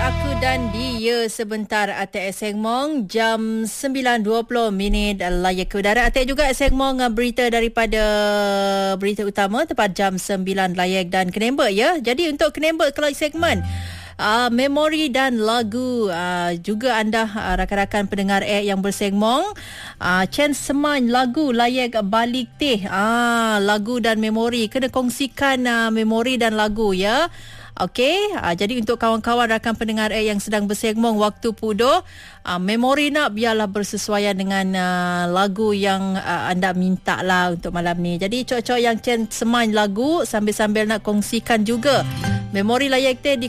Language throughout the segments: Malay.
Aku dan dia sebentar Atik Eseng Mong jam 9.20 layak ke udara. Atik juga Eseng Mong berita daripada berita utama tepat jam 9 layak dan Kenembek ya. Jadi untuk Kenembek kalau segmen memori dan lagu juga anda rakan-rakan pendengar yang bersegmong Chen Semang lagu layak balik teh lagu dan memori kena kongsikan memori dan lagu ya. Okey, jadi untuk kawan-kawan rakan pendengar yang sedang bersegmong waktu pudo, memori nak biarlah bersesuaian dengan lagu yang anda minta lah untuk malam ni. Jadi cocok yang Chen Semang lagu sambil-sambil nak kongsikan juga. Memori layak teh di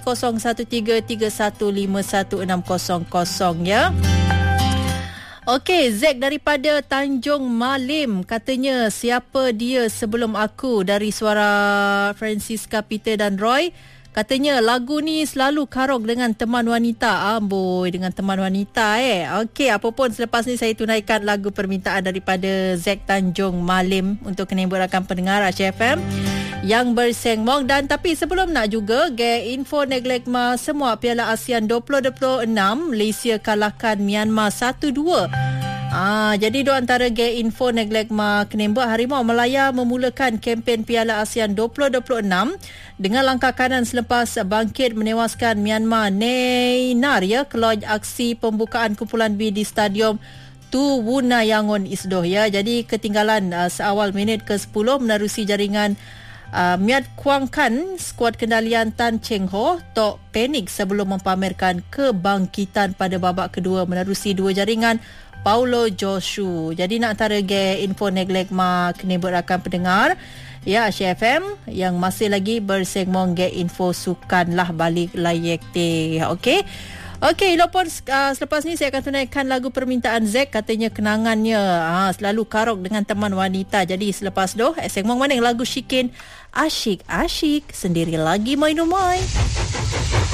0133151600 ya. Okey, Zack daripada Tanjung Malim katanya siapa dia sebelum aku dari suara Francisca, Peter dan Roy. Katanya lagu ni selalu karok dengan teman wanita. Amboi, dengan teman wanita Okey, apapun selepas ni saya tunaikan lagu permintaan daripada Zack Tanjung Malim untuk Kenembek rakan pendengar Aceh FM yang bersengmong. Dan tapi sebelum nak juga info Neglegma semua Piala ASEAN 2026 Malaysia kalahkan Myanmar 1-2. Jadi dua antara info Neglegma Kenembek, Harimau Melaya memulakan kempen Piala ASEAN 2026 dengan langkah kanan selepas bangkit menewaskan Myanmar Neinar ya keloj aksi pembukaan kumpulan B di Stadium Tu Wunayangon Isdoh ya. Jadi ketinggalan seawal minit ke-10 menerusi jaringan Miat Kuang Kan, skuad kendalian Tan Cheng Ho tok panik sebelum mempamerkan kebangkitan pada babak kedua menerusi dua jaringan Paulo Joshu. Jadi nak antara info Neglegma Kenembek rakan pendengar ya Aceh FM yang masih lagi bersegmong info sukan lah balik layak teh. Okey. Okey, lopon selepas ni saya akan tunaikan lagu permintaan Zack, katanya kenangannya selalu karok dengan teman wanita. Jadi selepas doh segmong mana lagu Shikin Asyik sendiri lagi main.